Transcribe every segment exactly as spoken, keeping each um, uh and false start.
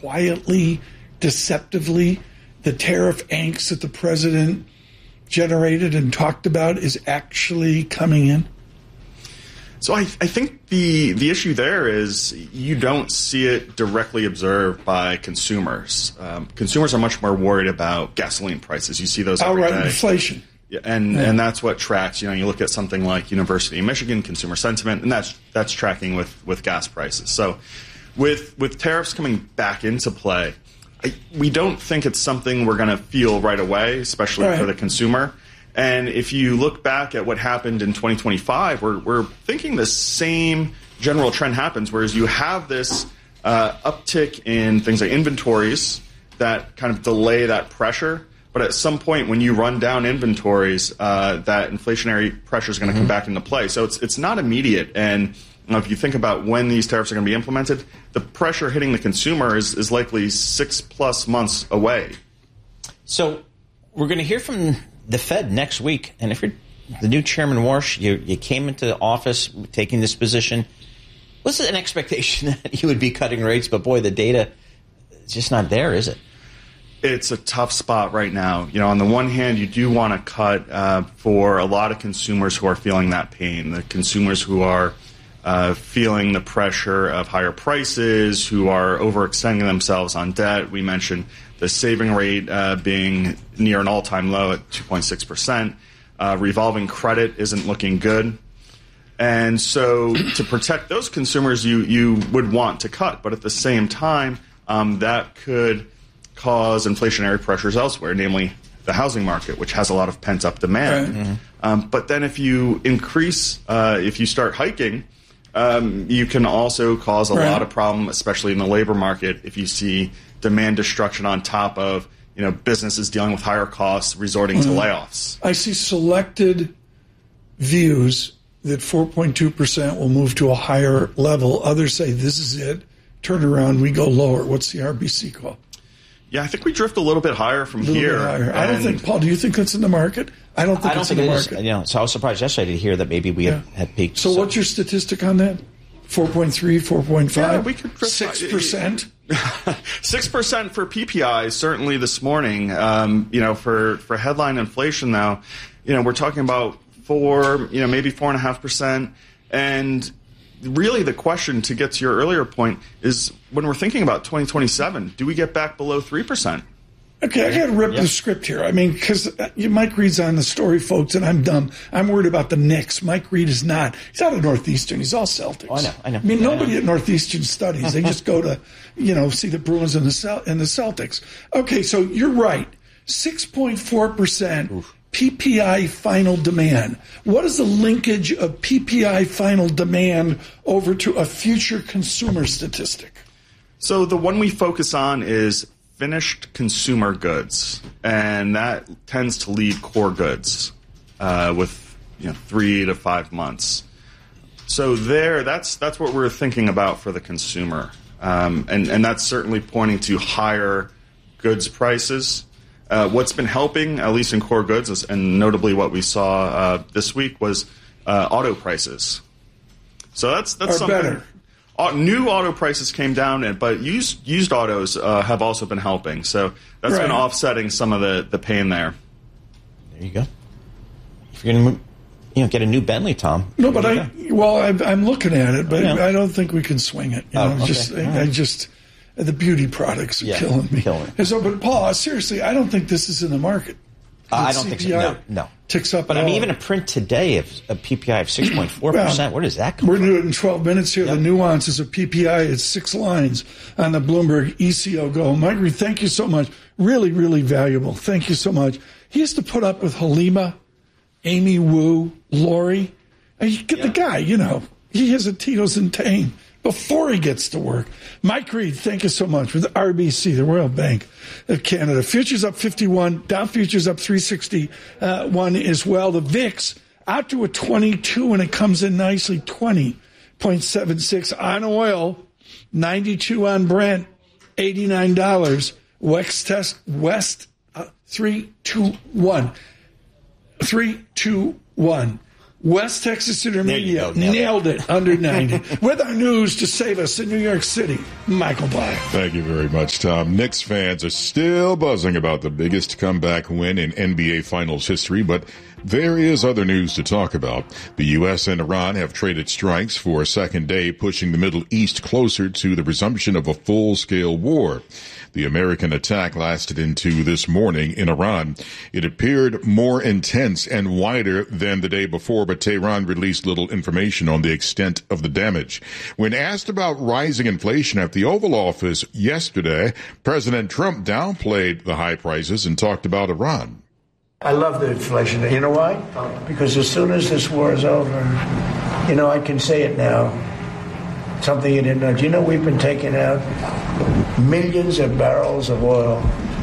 quietly, deceptively, the tariff angst that the president generated and talked about is actually coming in? So I, I think the the issue there is you don't see it directly observed by consumers. Um, consumers are much more worried about gasoline prices. You see those every outright day. inflation. Yeah, and, yeah. and that's what tracks. You know, you look at something like University of Michigan consumer sentiment, and that's that's tracking with, with gas prices. So with with tariffs coming back into play, I, we don't think it's something we're going to feel right away, especially right. for the consumer. And if you look back at what happened in twenty twenty-five, we're, we're thinking the same general trend happens, whereas you have this uh, uptick in things like inventories that kind of delay that pressure. But at some point when you run down inventories, uh, that inflationary pressure is going to mm-hmm. come back into play. So it's it's not immediate. And you know, if you think about when these tariffs are going to be implemented, the pressure hitting the consumer is, is likely six plus months away. So we're going to hear from the Fed next week, and if you're the new Chairman Warsh, you, you came into office taking this position, was it an expectation that you would be cutting rates? But boy, the data is just not there, is it? It's a tough spot right now. You know, on the one hand, you do want to cut uh, for a lot of consumers who are feeling that pain, the consumers who are uh, feeling the pressure of higher prices, who are overextending themselves on debt. We mentioned the saving rate uh, being near an all-time low at two point six percent. Uh, revolving credit isn't looking good. And so to protect those consumers, you, you would want to cut. But at the same time, um, that could cause inflationary pressures elsewhere, namely the housing market, which has a lot of pent-up demand. Right. Mm-hmm. Um, but then if you increase, uh, if you start hiking, um, you can also cause a right. lot of problem, especially in the labor market, if you see demand destruction on top of, you know, businesses dealing with higher costs, resorting mm-hmm. to layoffs. I see selected views that four point two percent will move to a higher level. Others say this is it. Turn around, we go lower. What's the R B C call? Yeah, I think we drift a little bit higher from here. Higher. I don't think, Paul, do you think that's in the market? I don't think I don't it's think in the it market. Is, you know, so I was surprised yesterday to hear that maybe we yeah. have, had peaked. So, so what's your statistic on that? four point three, four point five? Yeah, we could drift six percent? six percent for P P I, certainly this morning. Um, you know, for, for headline inflation, though, you know, we're talking about four, you know, maybe four point five percent. And really the question, to get to your earlier point, is when we're thinking about twenty twenty-seven, do we get back below three percent? Okay, I got to rip yeah. the script here. I mean, because Mike Reed's on the story, folks, and I'm dumb. I'm worried about the Knicks. Mike Reed is not. He's out of Northeastern. He's all Celtics. Oh, I know, I know. I mean, yeah, nobody I at Northeastern studies. They just go to, you know, see the Bruins and the Cel- and the Celtics. Okay, so you're right. six point four percent Oof. P P I final demand. What is the linkage of P P I final demand over to a future consumer statistic? So the one we focus on is finished consumer goods, and that tends to lead core goods uh, with you know three to five months. So there, that's that's what we're thinking about for the consumer, um, and and that's certainly pointing to higher goods prices. Uh, what's been helping, at least in core goods, and notably what we saw uh, this week, was uh, auto prices. So that's that's Are something. Better. Uh, new auto prices came down, but used used autos uh, have also been helping. So that's right. been offsetting some of the, the pain there. There you go. If you're going to you know, get a new Bentley, Tom. No, but I go. well, I, I'm looking at it, but yeah. I don't think we can swing it. You oh, know, okay. just, right. I, I just the beauty products are yeah, killing me. Killing and so, but Paul, seriously, I don't think this is in the market. Uh, I don't C P I think so. No, no. Ticks up. But I mean, all. even a print today of a P P I of six point four percent, well, where does that come we're from? We're doing it in twelve minutes here. Yep. The nuances of P P I is six lines on the Bloomberg E C O Go. Mike Reed, thank you so much. Really, really valuable. Thank you so much. He has to put up with Halima, Amy Wu, Lori. And you get yep. the guy, you know. He has a Tito's and Tane before he gets to work. Mike Reed, thank you so much. With R B C, the Royal Bank of Canada. Futures up fifty-one. Dow futures up three sixty-one as well. The V I X out to a twenty-two, and it comes in nicely, twenty point seven six on oil, ninety-two on Brent, eighty-nine dollars. West Test West uh, three two one. three two one. West Texas Intermediate go, nailed, nailed it, it under ninety. With our news to save us in New York City, Michael Barr. Thank you very much, Tom. Knicks fans are still buzzing about the biggest comeback win in N B A Finals history, but there is other news to talk about. The U S and Iran have traded strikes for a second day, pushing the Middle East closer to the resumption of a full-scale war. The American attack lasted into this morning in Iran. It appeared more intense and wider than the day before, but Tehran released little information on the extent of the damage. When asked about rising inflation at the Oval Office yesterday, President Trump downplayed the high prices and talked about Iran. I love the inflation. You know why? Because as soon as this war is over, you know, I can say it now. Something you didn't know. Do you know we've been taking out millions of barrels of oil?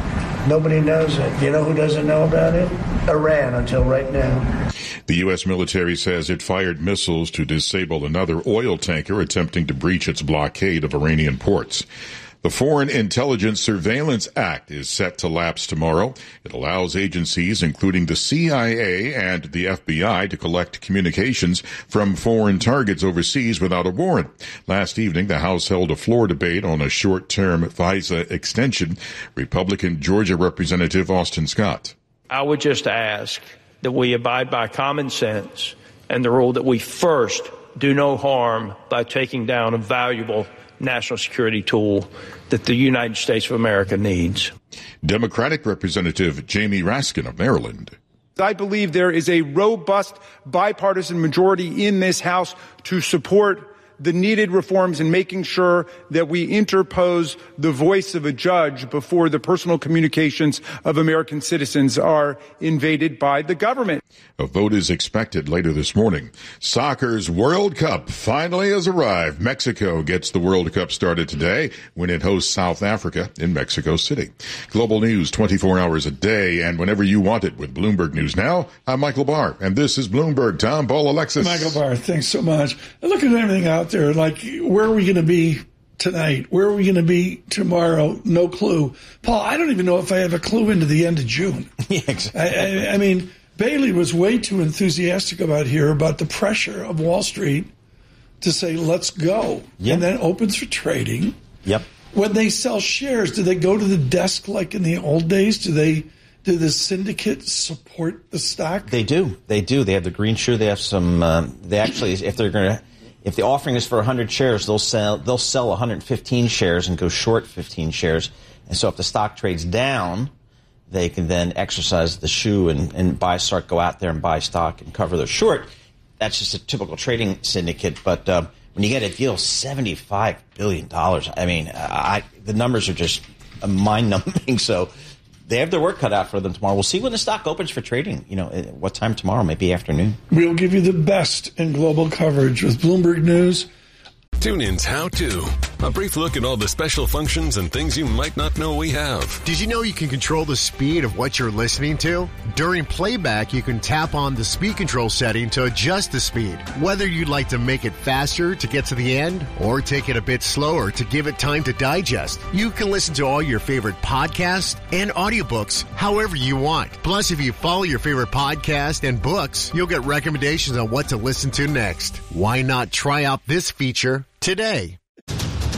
Nobody knows it. You know who doesn't know about it? Iran, until right now. The U S military says it fired missiles to disable another oil tanker attempting to breach its blockade of Iranian ports. The Foreign Intelligence Surveillance Act is set to lapse tomorrow. It allows agencies, including the C I A and the F B I, to collect communications from foreign targets overseas without a warrant. Last evening, the House held a floor debate on a short-term FISA extension. Republican Georgia Representative Austin Scott. I would just ask that we abide by common sense and the rule that we first do no harm by taking down a valuable national security tool that the United States of America needs. Democratic Representative Jamie Raskin of Maryland. I believe there is a robust bipartisan majority in this House to support the needed reforms and making sure that we interpose the voice of a judge before the personal communications of American citizens are invaded by the government. A vote is expected later this morning. Soccer's World Cup finally has arrived. Mexico gets the World Cup started today when it hosts South Africa in Mexico City. Global news twenty-four hours a day and whenever you want it with Bloomberg News Now. I'm Michael Barr, and this is Bloomberg. Tom, Paul, Alexis. Michael Barr, thanks so much. Look at everything out there. Like, where are we going to be tonight? Where are we going to be tomorrow? No clue. Paul, I don't even know if I have a clue into the end of June. Yeah, exactly. I, I, I mean, Bailey was way too enthusiastic about here about the pressure of Wall Street to say, let's go. Yep. And then opens for trading. Yep. When they sell shares, do they go to the desk like in the old days? Do they do the syndicate support the stock? They do. They do. They have the green shoe. They have some. Um, they actually, if they're going to, if the offering is for one hundred shares, they'll sell. They'll sell one hundred fifteen shares and go short fifteen shares. And so, if the stock trades down, they can then exercise the shoe and, and buy, start, go out there and buy stock and cover the short. That's just a typical trading syndicate. But um, when you get a deal, seventy-five billion dollars. I mean, I, the numbers are just mind-numbing. So. They have their work cut out for them tomorrow. We'll see when the stock opens for trading. You know, what time tomorrow? Maybe afternoon. We'll give you the best in global coverage with Bloomberg News. TuneIn's How To. A brief look at all the special functions and things you might not know we have. Did you know you can control the speed of what you're listening to? During playback, you can tap on the speed control setting to adjust the speed. Whether you'd like to make it faster to get to the end or take it a bit slower to give it time to digest, you can listen to all your favorite podcasts and audiobooks however you want. Plus, if you follow your favorite podcast and books, you'll get recommendations on what to listen to next. Why not try out this feature today?